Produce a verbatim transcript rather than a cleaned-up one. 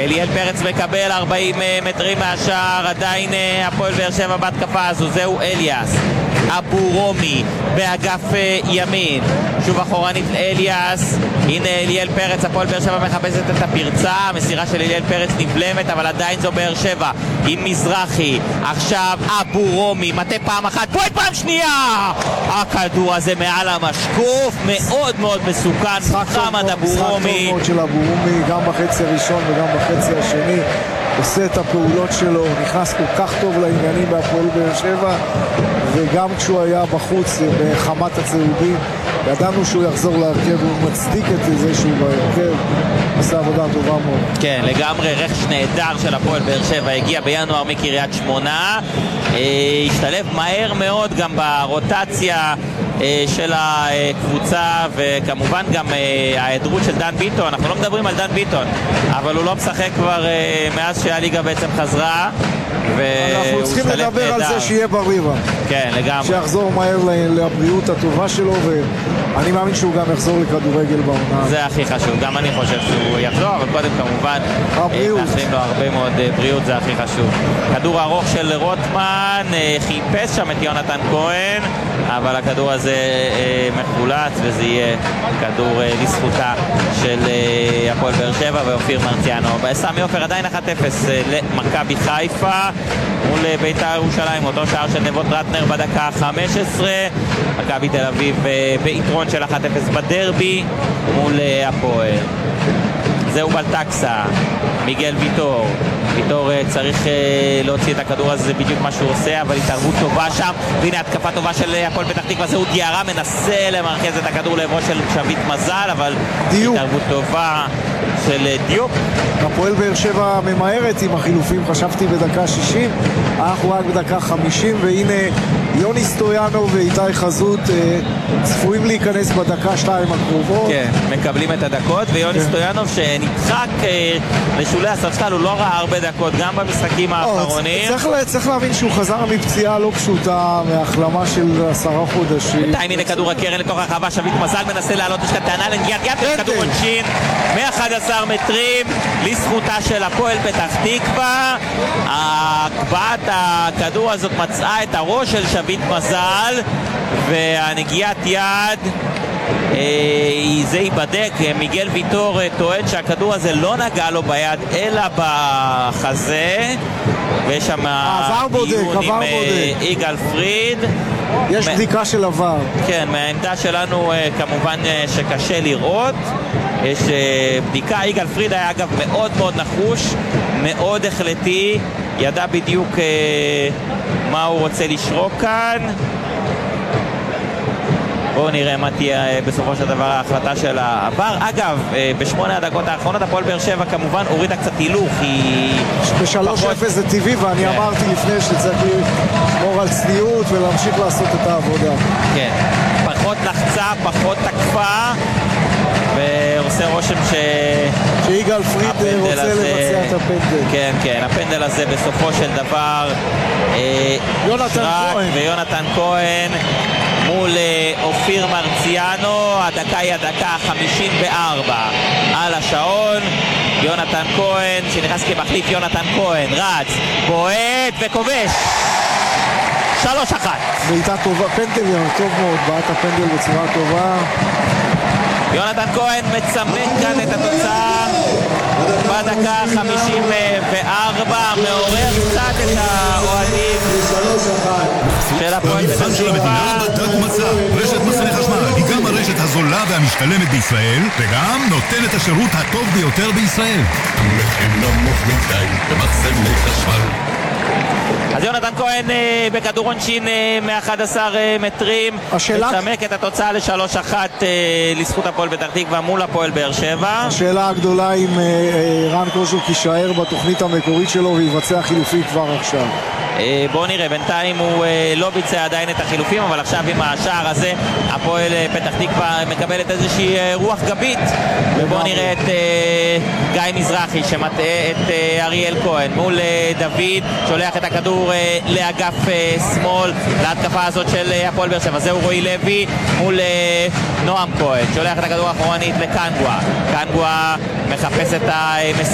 אליאל פרץ מקבל ארבעים מטרים מהשער, עדיין הפועל באר שבע בהתקפה הזו. זהו אליאס, אבו רומי באגף ימין, שוב אחורנית אליאס, הנה אליאל פרץ, הפועל באר שבע מחפשת את הפרצה, המסירה של אליאל פרץ נבלמת, אבל עדיין זו באר שבע עם מזרחי. עכשיו אבו רומי מטה פעם אחת, בואי פעם שנייה, הכדור הזה מעל המשקוף, מאוד מאוד מסוכן. חמד אבו רומי, משחק של אבו רומי גם בחצי הראשון וגם בחצי השני, עושה את הפעולות שלו, נכנס כל כך טוב לעניינים בהפועל באר שבע, וגם כשהוא היה בחוץ בחמת הצהובים ידענו שהוא יחזור להרכב, הוא מצדיק את זה שהוא בהרכב, עושה עבודה טובה מאוד. כן, לגמרי רכש נהדר של הפועל באר שבע, הגיע בינואר מקריית שמונה, השתלב מהר מאוד גם ברוטציה של הקבוצה, וכמובן גם ההיעדרות של דן ביטון. אנחנו לא מדברים על דן ביטון, אבל הוא לא משחק כבר מאז שהליגה בעצם חזרה, אנחנו צריכים לדבר על זה שיהיה בריבה, כן, לגמרי, שיחזור מהר לבריאות הטובה שלו, ואני מאמין שהוא גם יחזור לכדורגל בעונה. זה הכי חשוב, גם אני חושב שהוא יחזור, אבל קודם כמובן מאחלים לו הרבה מאוד בריאות, זה הכי חשוב. כדור ארוך של רוטמן, חיפש שם את יונתן כהן, אבל הכדור הזה מחולץ, וזה יהיה כדור לזכותה של הפועל באר שבע ואופיר מרציאנו. סמי עופר עדיין אחת אפס למכבי חיפה מול בית"ר ירושלים, אותו שער של נבות רטנר בדקה ה-חמש עשרה. מכבי תל אביב ביתרון של אחת אפס בדרבי מול הפועל. זהו בלטקסה, מיגל ויטור, ויטור צריך להוציא את הכדור הזה, זה בדיוק מה שהוא עושה, אבל התערבות טובה שם, והנה התקפה טובה של הפועל פתח תקווה, זהו דיארה, מנסה למרכז את הכדור לעברו של שביט מזל, אבל דיוק. התערבות טובה של דיוק. הפועל באר שבע ממהרת עם החילופים, חשבתי בדקה שישים, אנחנו רק בדקה חמישים, והנה יוני סטויאנוב ואיתי חזות אה, צפויים להיכנס בדקה שתיים הקרובות. כן, מקבלים את הדקות, ויוני כן. סטויאנוב שנדחק אה, לשולי הספסל, הוא לא ראה הרבה דקות, גם במשחקים האחרונים. צריך, צריך להבין שהוא חזר מפציעה לא פשוטה, מהחלמה של עשרה חודשים. בינתיים הנה כדור הקרן לתוך הרחבה, שביט מזל מנסה לעלות, יש כטענה לנגיעת יד, כדור עונשין, מ-אחד עשר מטרים, לזכותה של הפועל פתח תקווה. הקבעת הכדור הזאת מצאה את הראש של שביט מזל, והנגיעת יד זה ייבדק. מיגל ויטור טוען שהכדור הזה לא נגע לו ביד אלא בחזה, ויש שם דיון עם יגאל פריד. יש בדיקה של עבר. כן, מהעמדה שלנו כמובן שקשה לראות, יש בדיקה. יגאל פריד היה אגב מאוד מאוד נחוש, מאוד החלטי, ידע בדיוק מה הוא רוצה לשרוק כאן. בואו נראה מה תהיה בסופו של דבר ההחלטה של העבר. אגב, בשמונה הדקות האחרונות הפועל באר שבע כמובן הורידה קצת הילוך, היא ב-שלוש אפס זה טבעי, ואני אמרתי לפני שצריך לשמור על צניעות ולהמשיך לעשות את העבודה. כן, פחות לחצה, פחות תקפה, ועושה רושם ש... שיגאל פריד רוצה לבצע את הפנדל. כן, כן, הפנדל הזה בסופו של דבר יונתן כהן ויונתן כהן מול אופיר מרציאנו. הדקה היא הדקה חמישים וארבע על השעון. יונתן כהן שנכנס כמחליף, יונתן כהן רץ, בועט וכובש שלוש אחת. בעיטה טובה, פנדל טוב מאוד, בעט הפנדל בצורה טובה. יונתן כהן מצמק כאן את התוצאה בדקה חמישים וארבע, מעורר קצת את האוהדים של הפועל פתח תקווה. רשת מסעי חשמל היא גם הרשת הזולה והמשתלמת בישראל, וגם נותנת השירות הטוב ביותר בישראל. המחיר נמוך מדי במחסני חשמל. אז יונתן כהן אה, בכדור עונשין אה, מ-אחד עשר אה, מטרים מצמק את התוצאה ל-שלוש אחת אה, לזכות הפועל פתח תקווה מול הפועל באר שבע. השאלה הגדולה אם אה, אה, רן קוז'וק יישאר בתוכנית המקורית שלו ויבצע חילופי כבר עכשיו. אה, בואו נראה, בינתיים הוא אה, לא ביצע עדיין את החילופים, אבל עכשיו עם השער הזה הפועל אה, פתח תקווה מקבלת איזושהי אה, רוח גבית. ובואו נראה את אה, גיא מזרחי שמטעה את אה, אריאל כהן מול אה, דוד, שולח את הכדור אה, לאגף אה, שמאל להתקפה הזאת של אה, הפועל באר שבע. זהו רועי לוי מול אה, נועם כהן, שולח את הכדור האחורנית לקנגווה. קנגווה מחפש את המסירה